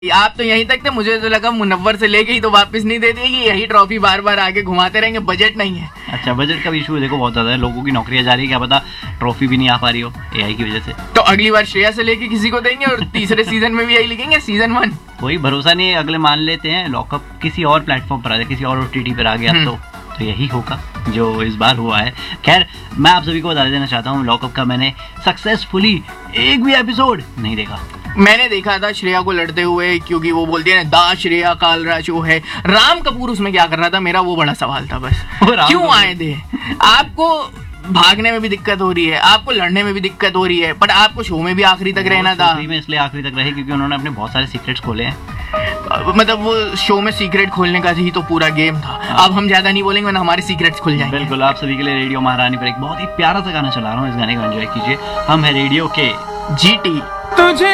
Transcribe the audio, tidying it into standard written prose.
आप तो यहीं तक थे, मुझे तो लगा मुनव्वर से लेके ही तो वापस नहीं दे देगी, यही ट्रॉफी बार बार आगे घुमाते रहेंगे, बजट नहीं है। अच्छा, बजट का भी इशू देखो बहुत ज्यादा है, लोगों की नौकरियां जा रही है, क्या पता ट्रॉफी भी नहीं आ पा रही हो एआई की वजह से। तो अगली बार श्रेया से लेके किसी को देंगे और तीसरे सीजन में भी यही लिखेंगे सीजन 1। कोई भरोसा नहीं है, अगले मान लेते हैं लॉकअप किसी और प्लेटफॉर्म पर आ जाए, किसी और ओटीटी पर आ गया तो यही होगा जो इस बार हुआ है। खैर, मैं आप सभी को बता देना चाहता हूँ, लॉकअप का मैंने सक्सेसफुली एक भी एपिसोड नहीं देखा। मैंने देखा था श्रेया को लड़ते हुए, क्योंकि वो बोलती है ना दा श्रेया कालरा जो है। राम कपूर उसमें क्या कर रहा था, मेरा वो बड़ा सवाल था बस। क्यों आए थे? आपको भागने में भी दिक्कत हो रही है, आपको लड़ने में भी दिक्कत हो रही है, बट आपको शो में भी आखिरी तक रहना था। में इसलिए आखिरी तक रहे क्योंकि उन्होंने अपने बहुत सारे सीक्रेट्स खोले हैं। मतलब वो शो में सीक्रेट खोलने का ही तो पूरा गेम था। अब हम ज्यादा नहीं बोलेंगे वरना हमारे सीक्रेट्स खुल जाएंगे। बिल्कुल, आप सभी के लिए रेडियो महारानी पर एक बहुत ही प्यारा सा गाना चला रहा हूँ, इस गाने को एंजॉय कीजिए। हम है रेडियो के जीटी। तुझे